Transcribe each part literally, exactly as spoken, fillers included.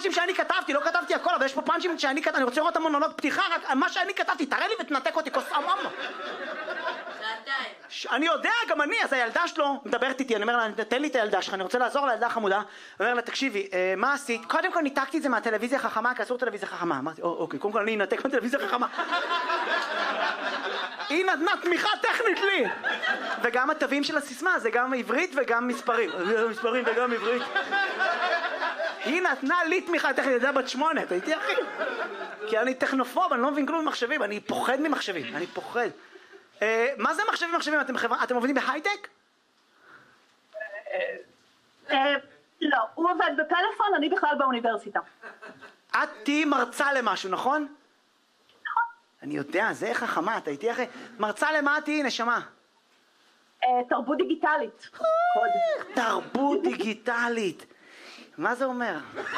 פאנצ'ים שאני כתבתי, לא כתבתי הכל, אבל יש פה פאנצ'ים שאני כתבתי, אני רוצה לראות את המונולוג פתיחה, רק מה שאני כתבתי, תראה לי ותנתק אותי, כוס אממה. אני יודע, גם אני, אז הילדה שלו מדברת איתי, אני אומר לה, תן לי את הילדה שלך, אני רוצה לעזור לילדה חמודה. אני אומר לה, תקשיבי, מה עשית? קודם כל ניתקתי את זה מהטלוויזיה החכמה, כי אסור טלוויזיה חכמה. אמרתי, אוקיי, קודם כל אני אנתק מהטלוויזיה החכמה. היא נתנה תמיכה טכנית לי. וגם התווים של הסיסמה, זה גם עברית וגם מספרים. מספרים וגם עברית. היא נתנה לי תמיכה טכנית, זה בת שמונה, אתה איתי אחי? כי אני טכנופוב, אני לא מבין כלום ממחשבים, אני פוחד ממחשבים, אני פוחד. מה זה מחשבים מחשבים? אתם עובדים בהייטק? לא, הוא עובד בפלאפון, אני בכלל באוניברסיטה. את תהי מרצה למשהו, נכון? נכון. אני יודע, זה חכמה, אתה איתי אחי? מרצה למה תהי, נשמה? תרבות דיגיטלית. תרבות דיגיטלית. מה זה אומר?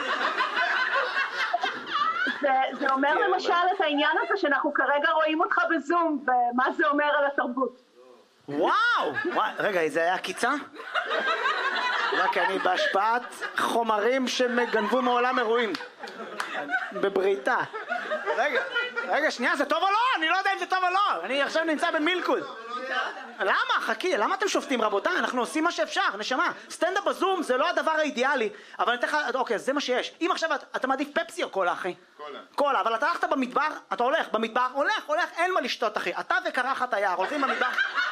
זה, זה אומר למשל את העניין הזה שאנחנו כרגע רואים אותך בזום, ומה זה אומר על התרבות. וואו! וואו, רגע, זה היה עקיצה? רק אני בהשפעת חומרים שגנבו מעולם אירועים. בבריתה. רגע, רגע, שנייה, זה טוב או לא? אני לא יודע אם זה טוב או לא. אני עכשיו נמצא במילקוד. למה? חכי, למה אתם שופטים רבותיי? אנחנו עושים מה שאפשר, נשמה. סטנדאפ בזום זה לא הדבר האידיאלי, אבל אני אתן לך, אוקיי, זה מה שיש. אם עכשיו אתה מעדיף פפסי או קולה, אחי? קולה. קולה, אבל אתה הלכת במדבר, אתה הולך במדבר, הולך, הולך, אין מה לשתות, אחי. אתה וקרחת היער, הולכים במדבר.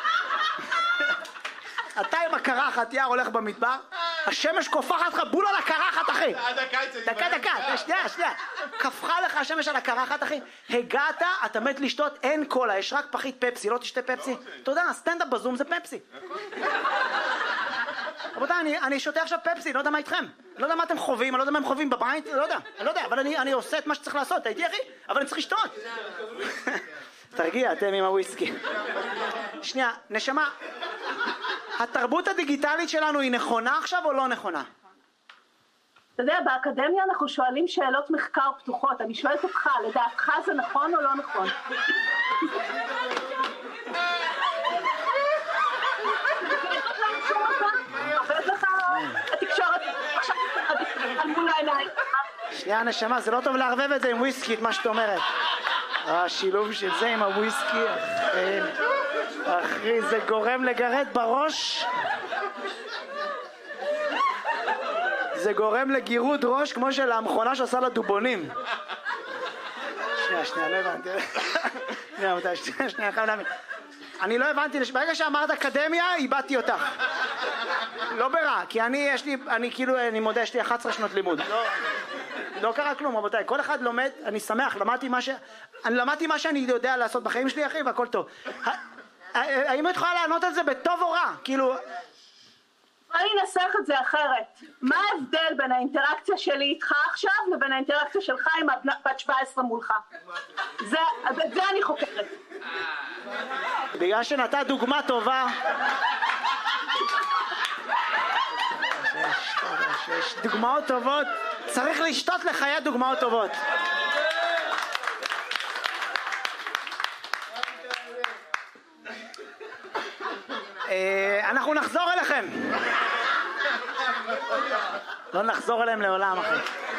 אתה עם הקרחת יער הולך במדבר, השמש קופחת לך בול על הקרחת, אחי. דקה, דקה, שנייה, שנייה. קפחה לך השמש על הקרחת, אחי. הגעת, אתה מת לשתות, אין קולה, יש רק פחית פפסי, לא תשתה פפסי. אתה יודע, סטנדאפ בזום זה פפסי. רבותיי, אני, אני שותה עכשיו פפסי, לא יודע מה איתכם. לא יודע מה אתם חווים, אני לא יודע מה הם חווים בבית, לא יודע. אני לא יודע, אבל אני, אני עושה את מה שצריך לעשות, אתה איתי, אחי? אבל אני צריך לשתות. תרגיע, אתם עם הוויסקי. שנייה, נשמה. התרבות הדיגיטלית שלנו היא נכונה עכשיו או לא נכונה? אתה יודע, באקדמיה אנחנו שואלים שאלות מחקר פתוחות. אני שואלת אותך, לדעתך זה נכון או לא נכון? עובד לך התקשורת, עכשיו על מול העיניים. שנייה נשמה, זה לא טוב לערבב את זה עם וויסקי, את מה שאת אומרת. השילוב של זה עם הוויסקי, אחי, אחי, זה גורם לגרד בראש. זה גורם לגירוד ראש כמו של המכונה שעושה לדובונים. שנייה, שנייה, לא הבנתי. שנייה, מתי, שנייה, שנייה, חייב להאמין. אני לא הבנתי, ברגע שאמרת אקדמיה, איבדתי אותך. לא ברע, כי אני, יש לי, אני כאילו, אני מודה, יש לי אחת עשרה שנות לימוד. לא, לא קרה כלום, רבותיי. כל אחד לומד, אני שמח, למדתי מה ש... אני למדתי מה שאני יודע לעשות בחיים שלי, אחי, והכל טוב. האם את יכולה לענות על זה בטוב או רע? כאילו... אני אנסח את זה אחרת. מה ההבדל בין האינטראקציה שלי איתך עכשיו לבין האינטראקציה שלך עם בת שבע עשרה מולך? זה, את זה אני חוקרת. בגלל שנתת דוגמה טובה. יש דוגמאות טובות, צריך לשתות לחיי דוגמאות טובות. אנחנו נחזור אליכם. לא נחזור אליהם לעולם, אחי.